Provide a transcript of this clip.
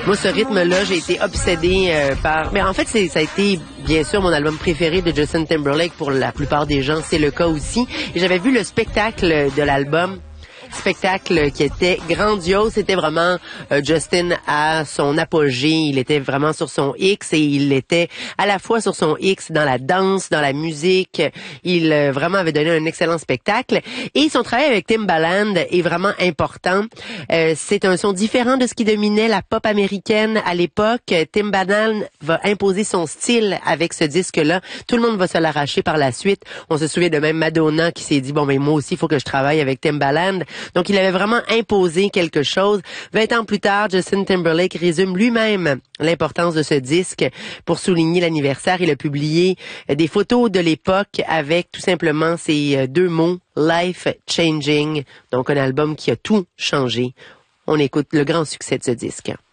Moi, ce rythme-là, j'ai été obsédée par... Mais en fait, ça a été, bien sûr, mon album préféré de Justin Timberlake pour la plupart des gens. C'est le cas aussi. Et j'avais vu le spectacle de l'album. Spectacle qui était grandiose. C'était vraiment Justin à son apogée. Il était vraiment sur son X et il était à la fois sur son X dans la danse, dans la musique. Il vraiment avait donné un excellent spectacle. Et son travail avec Timbaland est vraiment important. C'est un son différent de ce qui dominait la pop américaine à l'époque. Timbaland va imposer son style avec ce disque-là. Tout le monde va se l'arracher par la suite. On se souvient de même Madonna qui s'est dit, bon, ben moi aussi, il faut que je travaille avec Timbaland. Donc, il avait vraiment imposé quelque chose. 20 ans plus tard, Justin Timberlake résume lui-même l'importance de ce disque pour souligner l'anniversaire. Il a publié des photos de l'époque avec tout simplement ces deux mots, Life Changing. Donc, un album qui a tout changé. On écoute le grand succès de ce disque.